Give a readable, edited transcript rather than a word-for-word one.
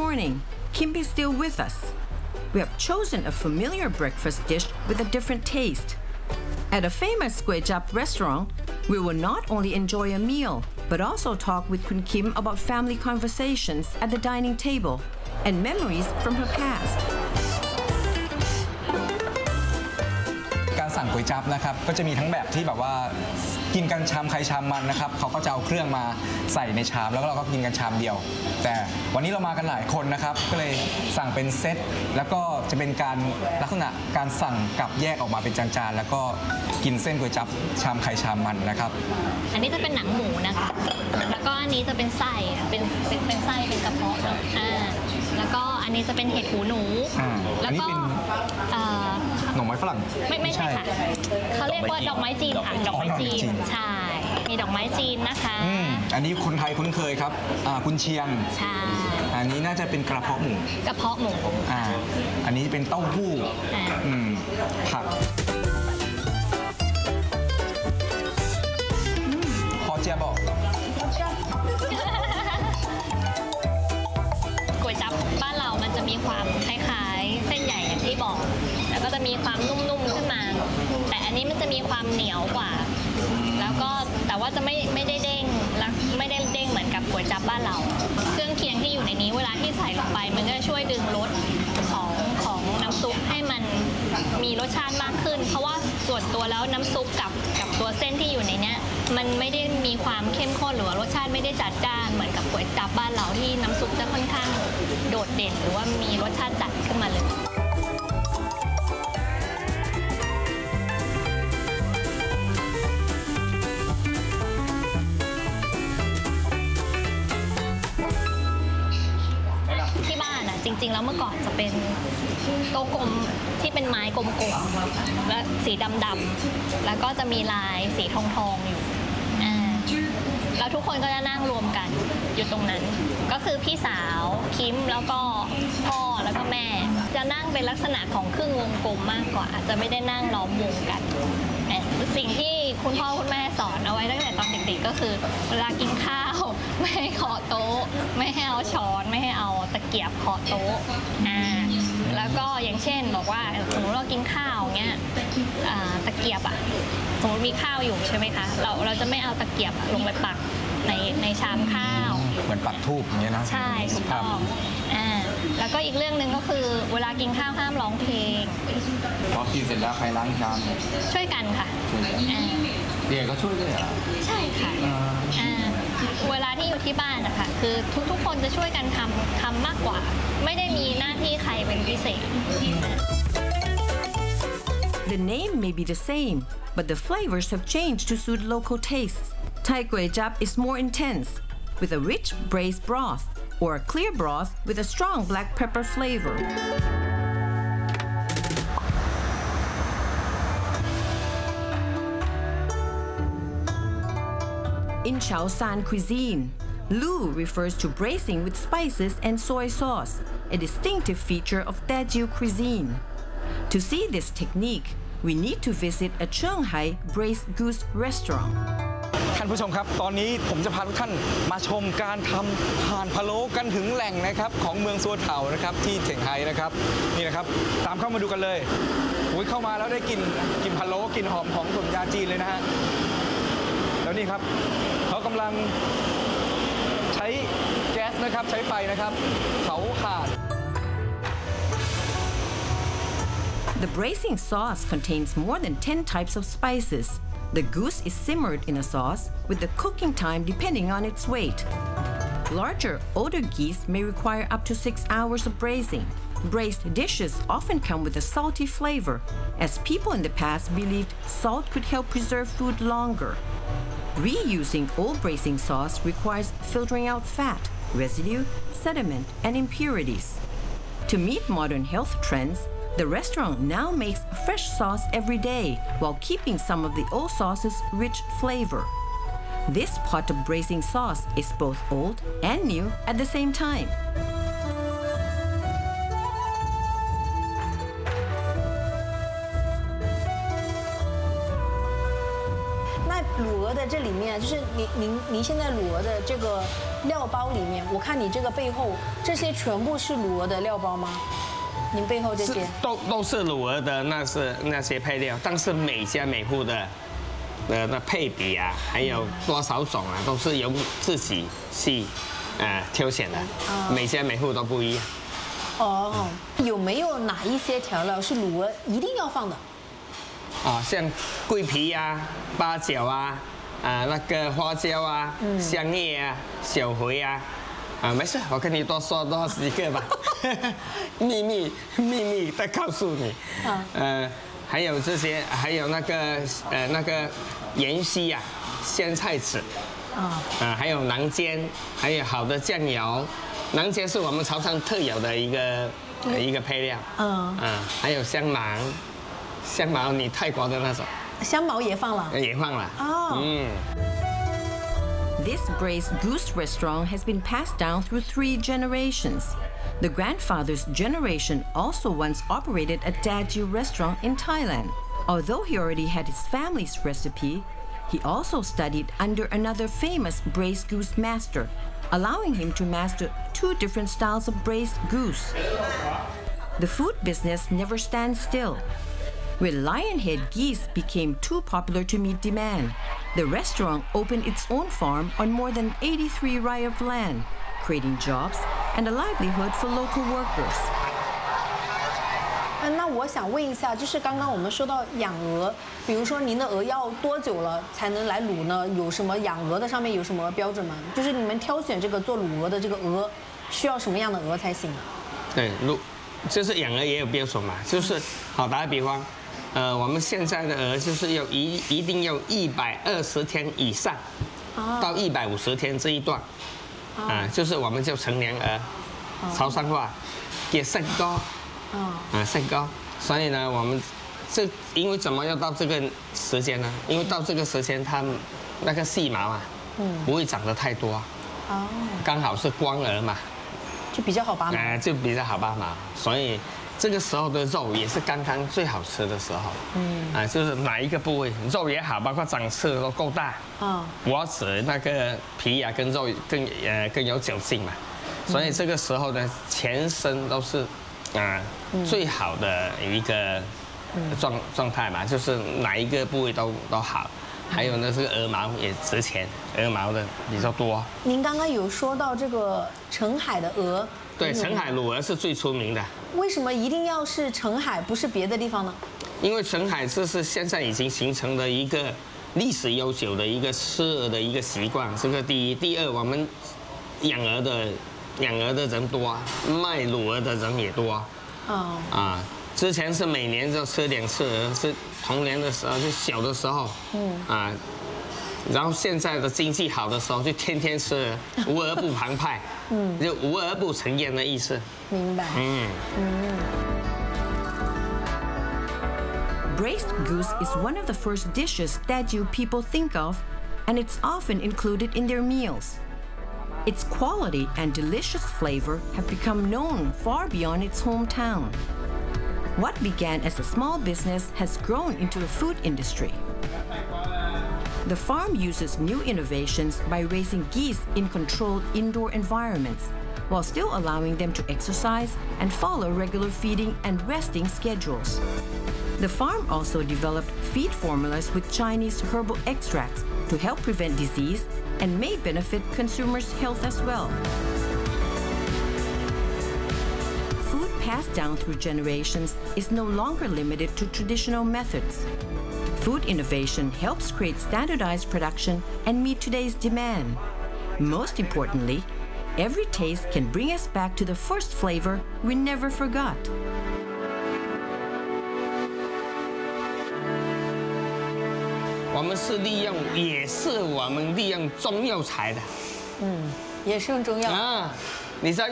morning, Kim is still with us. We have chosen a familiar breakfast dish with a different taste. At a famous Kway Chap restaurant, we will not only enjoy a meal, but also talk with Kun Kim about family conversations at the dining table and memories from her past. การสั่งก๋วยจั๊บนะครับก็จะมีทั้งแบบที่แบบว่ากินกันชามใครชามมันนะครับเขาก็จะเอาเครื่องมาใส่ในชามแล้วเราก็กินกันชามเดียวแต่วันนี้เรามากันหลายคนนะครับก็เลยสั่งเป็นเซตแล้วก็จะเป็นการลักษณะการสั่งกับแยกออกมาเป็นจานๆแล้วก็กินเส้นก๋วยจั๊บชามไข่ชามมันนะครับอันนี้จะเป็นหนังหมูนะคะแล้วก็อันนี้จะเป็นไส้เป็นไส้เป็นกระเพาะแล้วก็อันนี้จะเป็นเห็ดหูหนูแล้วก็หน่อไม้ฝรั่งไม่ใช่ค่ะเขาเรียกว่าดอกไม้จีนค่ะดอกไม้จีนใช่มีดอกไม้จีนนะคะอันนี้คนไทยคุ้นเคยครับกุนเชียงใช่อันนี้น่าจะเป็นกระเพาะหมูอันนี้เป็นเต้าหู้ผักพอเจียบอกก๋วยจั๊บบ้านเรามันจะมีความคล้ายๆเส้นใหญ่อย่างที่บอกแล้วก็จะมีความนุ่มๆขึ้นมาแต่อันนี้มันจะมีความเหนียวกว่าแล้วก็แต่ว่าจะไม่ได้เด้งและไม่ได้เด้งเหมือนกับก๋วยจั๊บบ้านเราเครื่องเคียงที่อยู่ในนี้เวลาที่ใส่ลงไปมันก็จะช่วยดึงรสของน้ำซุปให้มันมีรสชาติมากขึ้นเพราะว่าส่วนตัวแล้วน้ำซุปกับตัวเส้นที่อยู่ในนี้มันไม่ได้มีความเข้มข้นหรือว่ารสชาติไม่ได้จัดจ้านเหมือนกับก๋วยจั๊บบ้านเราที่น้ำซุปจะค่อนข้างโดดเด่นหรือว่ามีรสชาติจัดขึ้นมาเลยจริงๆแล้วเมื่อก่อนจะเป็นโต๊ะกลมที่เป็นไม้กลมๆและสีดำๆแล้วก็จะมีลายสีทองๆอยู่แล้วทุกคนก็จะนั่งรวมกันอยู่ตรงนั้นก็คือพี่สาวคิมแล้วก็พ่อแล้วก็แม่จะนั่งเป็นลักษณะของครึ่งวงกลมมากกว่าจะไม่ได้นั่งล้อมวงกันสิ่งที่คุณพ่อคุณแม่สอนเอาไว้ตั้งแต่ตอนเด็กๆก็คือเวลากินข้าวไม่ให้เคาะโต๊ะไม่ให้เอาช้อนไม่ให้เอาตะเกียบเคาะโต๊ะแล้วก็อย่างเช่นบอกว่าสมมติเรากินข้าวเงี้ยตะเกียบสมมติมีข้าวอยู่ใช่ไหมคะเราจะไม่เอาตะเกียบลงไปปักในชามข้าวเหมือนปักธูปอย่างเงี้ยนะใช่ถูกต้องแล้วก็อีกเรื่องหนึ่งก็คือเวลากินข้าวห้ามร้องเพลงพอกินเสร็จแล้วใครล้างชามช่วยกันค่ะเด็กก็ช่วยด้วยใช่ค่ะเวลาที่อยู่ที่บ้านนะคะคือทุกคนจะช่วยกันทำมากกว่าไม่ได้มีหน้าที่ใครเป็นพิเศษ The name may be the same, but the flavors have changed to suit local tastes. Thai Kway Chap is more intense, with a rich braised broth, or a clear broth with a strong black pepper flavor. In Chao San cuisine, Lu refers to braising with spices and soy sauce, a distinctive feature of Teochew cuisine. To see this technique, we need to visit a Shanghai braised goose restaurant. ท่านผู้ชมครับตอนนี้ผมจะพาทุกท่านมาชมการทำห่านพะโล้กันถึงแหล่งนะครับของเมืองซัวเถานะครับที่เซี่ยงไฮ้นะครับนี่นะครับตามเข้ามาดูกันเลยเข้ามาแล้วได้กลิ่นพะโล้กลิ่นหอมของตุ๋นยาจีนเลยนะฮะแล้วนี่ครับเขากำลังใช้แก๊สนะครับใช้ไฟนะครับเผาถ่าน The braising sauce contains more than 10 types of spices. The goose is simmered in a sauce with the cooking time depending on its weight. Larger, older geese may require up to 6 hours of braising. Braised dishes often come with a salty flavor, as people in the past believed salt could help preserve food longer. Reusing old braising sauce requires filtering out fat, residue, sediment, and impurities. To meet modern health trends, the restaurant now makes fresh sauce every day while keeping some of the old sauce's rich flavor. This pot of braising sauce is both old and new at the same time. 那卤鹅鹅的这里面，就是您现在卤鹅的这个料包里面，我看你这个背后这些全部是卤鹅的料包吗？您背后这些都是卤鹅的，那些配料，但是每家每户的那配比啊，还有多少种啊，都是由自己去挑选的，每家每户都不一样。 哦，有没有哪一些调料是卤鹅一定要放的？ 像桂皮啊、八角啊、那个花椒啊、香叶啊、小茴啊。没事，我跟你多说几个吧，秘密再告诉你。还有这些，还有那个芫荽啊、鲜菜籽，还有囊煎，还有好的酱油。囊煎是我们潮汕特有的一个配料。还有香茅，你泰国的那种。 香茅也放了。 也放了。 This braised goose restaurant has been passed down through 3 generations. The grandfather's generation also once operated a Daju restaurant in Thailand. Although he already had his family's recipe, he also studied under another famous braised goose master, allowing him to master 2 different styles of braised goose. The food business never stands still. When lionhead geese became too popular to meet demand, the restaurant opened its own farm on more than 83 rai of land, creating jobs and a livelihood for local workers. 那我想问一下，就是刚刚我们说到养鹅，比如说您的鹅要多久了才能来卤呢？有什么养鹅的上面有什么标准吗？就是你们挑选这个做卤鹅的这个鹅，需要什么样的鹅才行？ 对，就是养鹅也有标准嘛，就是好打个比方。我们现在的鹅就是要一定要120天以上，到150天这一段，就是我们叫成年鹅，潮汕话叫生膏，生膏。所以呢，我们因为怎么要到这个时间呢？因为到这个时间它那个细毛啊，不会长得太多，刚好是光鹅嘛， 就比较好拔毛， 就比较好拔毛，所以。这个时候的肉也是刚刚最好吃的时候，就是哪一个部位肉也好，包括长刺都够大，脖子那个皮啊跟肉更有嚼劲嘛，所以这个时候呢，全身都是最好的一个状态嘛，就是哪一个部位都好。还有呢，这个鹅毛也值钱，鹅毛的比较多。 您刚刚有说到这个澄海的鹅， 对，澄海卤鹅是最出名的。 为什么一定要是澄海，不是别的地方呢？ 因为澄海这是现在已经形成的一个历史悠久的一个吃鹅的一个习惯，这个第一。第二，我们养鹅的人多，卖卤鹅的人也多。之前是每年就吃2次鹅，是童年的时候，就小的时候，然后现在的经济好的时候，就天天吃，无鹅不澎湃，就无鹅不成宴的意思。 明白。 Braised goose is one of the first dishes Daju people think of, and it's often included in their meals. Its quality and delicious flavor have become known far beyond its hometown. What began as a small business has grown into a food industry. The farm uses new innovations by raising geese in controlled indoor environments, while still allowing them to exercise and follow regular feeding and resting schedules. The farm also developed feed formulas with Chinese herbal extracts to help prevent disease and may benefit consumers' health as well. Food passed down through generations is no longer limited to traditional methods. Food innovation helps create standardized production and meet today's demand. Most importantly, every taste can bring us back to the first flavor we never forgot. 我们是也是我们利用中药材的， 也是用中药你知道